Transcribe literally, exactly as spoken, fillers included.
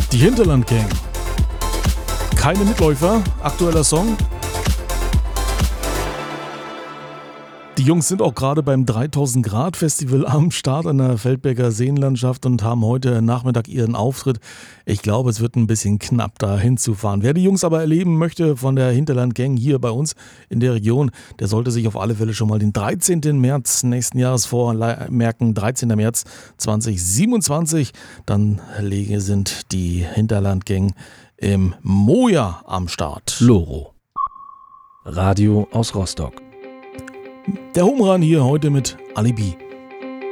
Die Hinterland Gang. Keine Mitläufer, aktueller Song. Die Jungs sind auch gerade beim dreitausend Grad Festival am Start an der Feldberger Seenlandschaft und haben heute Nachmittag ihren Auftritt. Ich glaube, es wird ein bisschen knapp, da hinzufahren. Wer die Jungs aber erleben möchte von der Hinterland Gang hier bei uns in der Region, der sollte sich auf alle Fälle schon mal den dreizehnten März nächsten Jahres vormerken. dreizehnten März zweitausendsiebenundzwanzig. Dann sind die Hinterland Gang im Moja am Start. Loro. Radio aus Rostock. Der Home Run hier heute mit Alibi.